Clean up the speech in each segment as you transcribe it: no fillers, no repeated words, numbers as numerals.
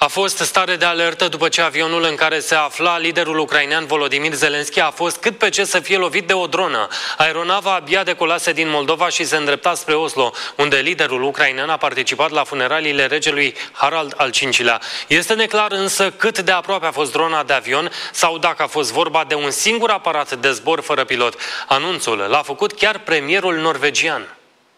fost stare de alertă după ce avionul în care se afla liderul ucrainean Volodymyr Zelensky a fost cât pe ce să fie lovit de o dronă. Aeronava abia decolase din Moldova și se îndrepta spre Oslo, unde liderul ucrainean a participat la funeraliile regelui Harald al V-lea. Este neclar însă cât de aproape a fost drona de avion sau dacă a fost vorba de un singur aparat de zbor fără pilot. Anunțul l-a făcut chiar premierul norvegian.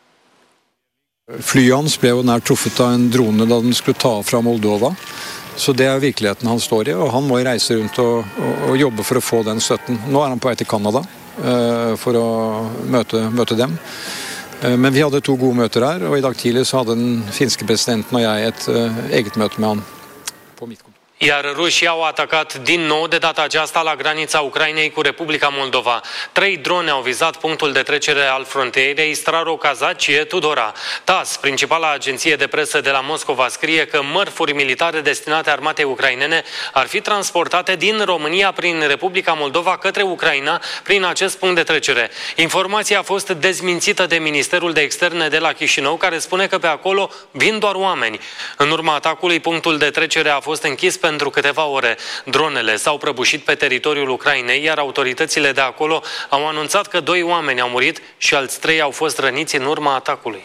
Flyet hans ble jo nær truffet av en drone da den skulle ta av fra Moldova. Så det er virkeligheten han står i, og han må reise rundt og jobbe for å få den støtten. Nå er han på vei til Canada for å møte dem. Men vi hadde 2 gode møter her, og i dag tidlig så hadde den finske presidenten og jeg et eget møte med han på mitt kontor. Iar rușii au atacat din nou, de data aceasta la granița Ucrainei cu Republica Moldova. 3 drone au vizat punctul de trecere al frontierei Straro-Kazacie-Tudora. TASS, principala agenție de presă de la Moscova, scrie că mărfuri militare destinate armatei ucrainene ar fi transportate din România prin Republica Moldova către Ucraina prin acest punct de trecere. Informația a fost dezmințită de Ministerul de Externe de la Chișinău, care spune că pe acolo vin doar oameni. În urma atacului, punctul de trecere a fost închis pentru câteva ore. Dronele s-au prăbușit pe teritoriul Ucrainei, iar autoritățile de acolo au anunțat că 2 oameni au murit și alți 3 au fost răniți în urma atacului.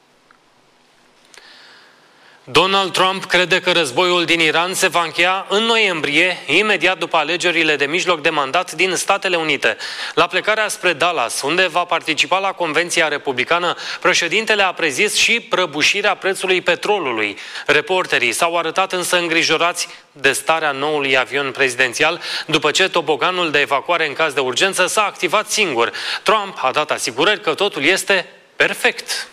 Donald Trump crede că războiul din Iran se va încheia în noiembrie, imediat după alegerile de mijloc de mandat din Statele Unite. La plecarea spre Dallas, unde va participa la Convenția Republicană, președintele a prezis și prăbușirea prețului petrolului. Reporterii s-au arătat însă îngrijorați de starea noului avion prezidențial, după ce toboganul de evacuare în caz de urgență s-a activat singur. Trump a dat asigurări că totul este perfect.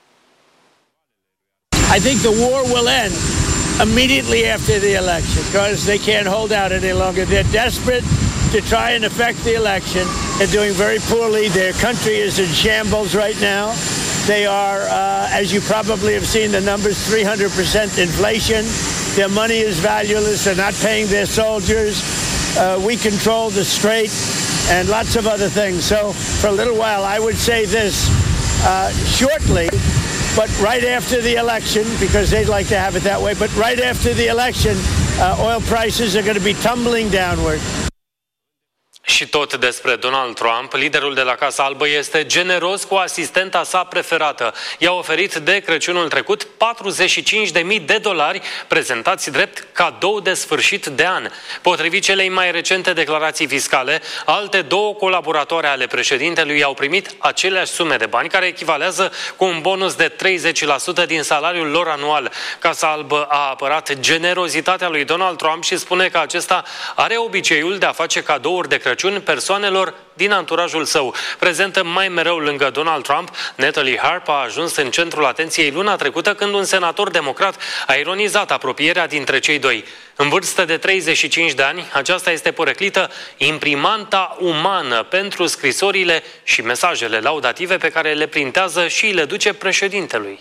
I think the war will end immediately after the election because they can't hold out any longer. They're desperate to try and affect the election. They're doing very poorly. Their country is in shambles right now. They are, as you probably have seen the numbers, 300% inflation. Their money is valueless. They're not paying their soldiers. We control the strait and lots of other things. So for a little while, I would say this, shortly, but right after the election, because they'd like to have it that way, but right after the election, oil prices are going to be tumbling downward. Și tot despre Donald Trump, liderul de la Casa Albă este generos cu asistenta sa preferată. I-a oferit de Crăciunul trecut $45.000 prezentați drept cadou de sfârșit de an. Potrivit celei mai recente declarații fiscale, alte 2 colaboratoare ale președintelui au primit aceleași sume de bani, care echivalează cu un bonus de 30% din salariul lor anual. Casa Albă a apărat generozitatea lui Donald Trump și spune că acesta are obiceiul de a face cadouri de Crăciun persoanelor din anturajul său. Prezentă mai mereu lângă Donald Trump, Natalie Harp a ajuns în centrul atenției luna trecută când un senator democrat a ironizat apropierea dintre cei doi. În vârstă de 35 de ani, aceasta este poreclită imprimanta umană pentru scrisorile și mesajele laudative pe care le printează și le duce președintelui.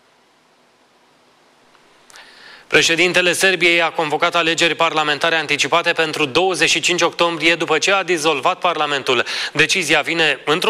Președintele Serbiei a convocat alegeri parlamentare anticipate pentru 25 octombrie după ce a dizolvat Parlamentul. Decizia vine într-o